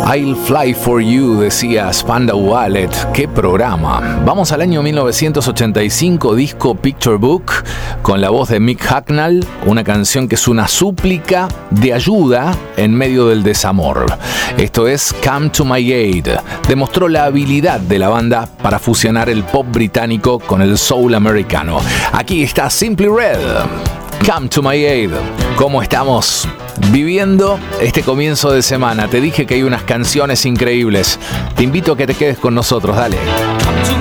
I'll Fly For You, decía Spandau Ballet. ¡Qué programa! Vamos al año 1985, disco Picture Book, con la voz de Mick Hucknall, una canción que es una súplica de ayuda en medio del desamor. Esto es Come to My Aid. Demostró la habilidad de la banda para fusionar el pop británico con el soul americano. Aquí está Simply Red. Come to My Aid. ¿Cómo estamos viviendo este comienzo de semana? Te dije que hay unas canciones increíbles. Te invito a que te quedes con nosotros, dale.